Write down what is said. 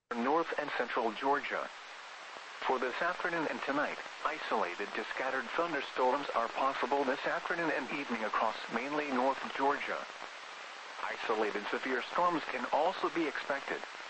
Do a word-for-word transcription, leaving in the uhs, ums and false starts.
north and central Georgia. For this afternoon and tonight, isolated to scattered thunderstorms are possible this afternoon and evening across mainly north Georgia. Isolated severe storms can also be expected.